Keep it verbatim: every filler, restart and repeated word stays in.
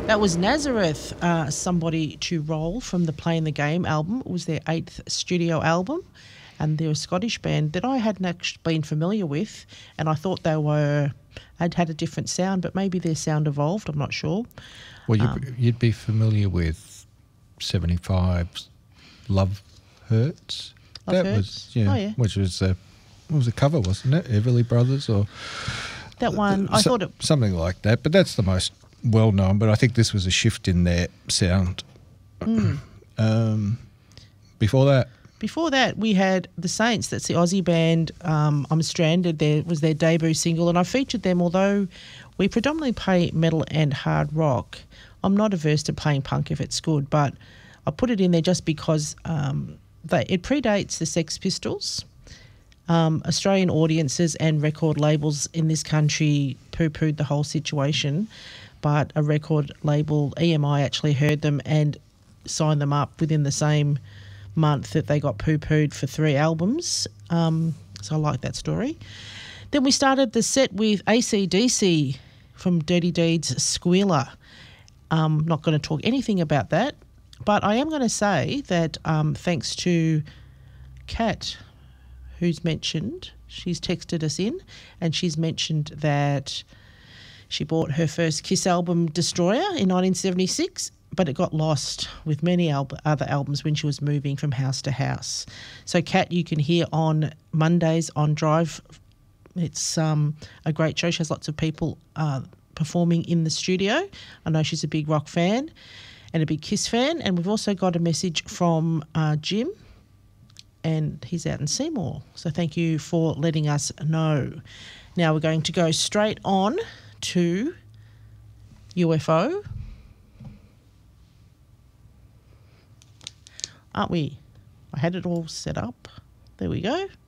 That was Nazareth, uh, Somebody to Roll from the Playing the Game album. It was their eighth studio album, and they're a Scottish band that I hadn't actually been familiar with, and I thought they were had had a different sound, but maybe their sound evolved. I'm not sure. Well, you'd, Um, you'd be familiar with seventy-five's Love Hurts. Love that Hurts? was yeah, Oh, yeah. which was a what was a cover, wasn't it? Everly Brothers or That one, I so- thought it. something like that. But that's the most well known. But I think this was a shift in their sound. Mm. Um, before that, Before that, we had The Saints. That's the Aussie band. Um, I'm Stranded. There was their debut single, and I featured them. Although we predominantly play metal and hard rock, I'm not averse to playing punk if it's good. But I put it in there just because um, they, it predates the Sex Pistols. Um, Australian audiences and record labels in this country poo-pooed the whole situation, but a record label, E M I, actually heard them and signed them up within the same month that they got poo-pooed for three albums. Um, so I like that story. Then we started the set with A C D C from Dirty Deeds' Squealer. Um, not going to talk anything about that, but I am going to say that um, thanks to Kat, who's mentioned, she's texted us in, and she's mentioned that she bought her first Kiss album, Destroyer, in nineteen seventy-six, but it got lost with many al- other albums when she was moving from house to house. So, Kat, you can hear on Mondays on Drive. It's um, a great show. She has lots of people uh, performing in the studio. I know she's a big rock fan and a big Kiss fan. And we've also got a message from uh, Jim, and he's out in Seymour. So thank you for letting us know. Now we're going to go straight on to U F O. Aren't we? I had it all set up. There we go.